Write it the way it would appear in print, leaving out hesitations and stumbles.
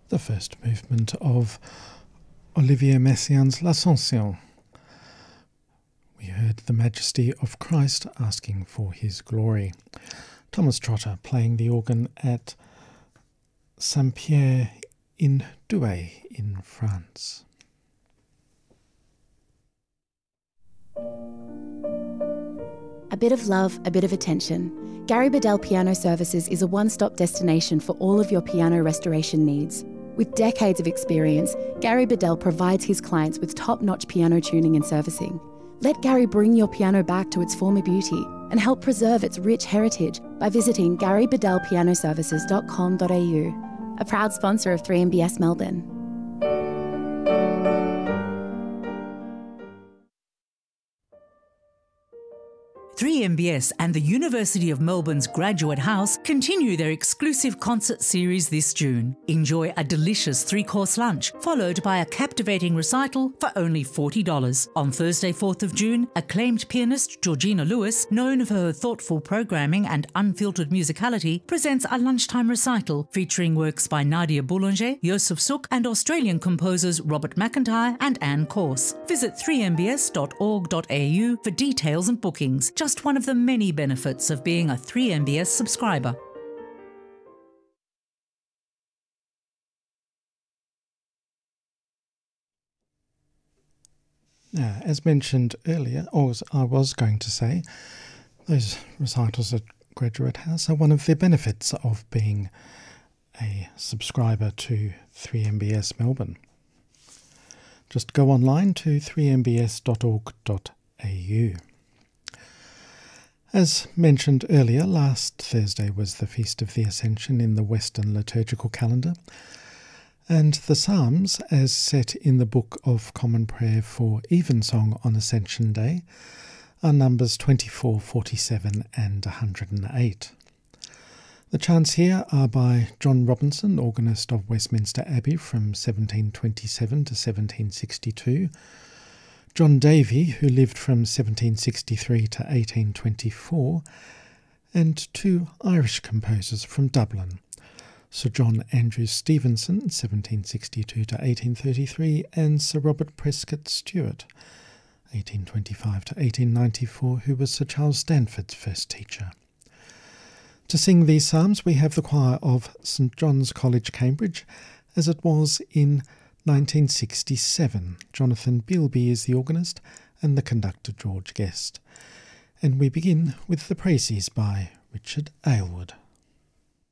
the first movement of Olivier Messiaen's L'Ascension. We heard the Majesty of Christ asking for his glory. Thomas Trotter playing the organ at Saint-Pierre in Douai in France. A bit of love, a bit of attention. Gary Bedell Piano Services is a one-stop destination for all of your piano restoration needs. With decades of experience, Gary Bedell provides his clients with top-notch piano tuning and servicing. Let Gary bring your piano back to its former beauty and help preserve its rich heritage by visiting garybedellpianoservices.com.au, a proud sponsor of 3MBS Melbourne. 3MBS and the University of Melbourne's Graduate House continue their exclusive concert series this June. Enjoy a delicious 3-course lunch, followed by a captivating recital for only $40. On Thursday, 4th of June, acclaimed pianist Georgina Lewis, known for her thoughtful programming and unfiltered musicality, presents a lunchtime recital featuring works by Nadia Boulanger, Joseph Suk, and Australian composers Robert McIntyre and Anne Corse. Visit 3mbs.org.au for details and bookings. Just one of the many benefits of being a 3MBS subscriber. Now, as mentioned earlier, or as I was going to say, those recitals at Graduate House are one of the benefits of being a subscriber to 3MBS Melbourne. Just go online to 3mbs.org.au. As mentioned earlier, last Thursday was the Feast of the Ascension in the Western liturgical calendar, and the Psalms, as set in the Book of Common Prayer for Evensong on Ascension Day, are Numbers 24, 47 and 108. The chants here are by John Robinson, organist of Westminster Abbey from 1727 to 1762, John Davy, who lived from 1763 to 1824, and two Irish composers from Dublin, Sir John Andrew Stevenson, 1762 to 1833, and Sir Robert Prescott Stewart, 1825 to 1894, who was Sir Charles Stanford's first teacher. To sing these psalms we have the choir of St John's College, Cambridge, as it was in 1967. Jonathan Bealby is the organist and the conductor George Guest. And we begin with the Précis by Richard Aylward.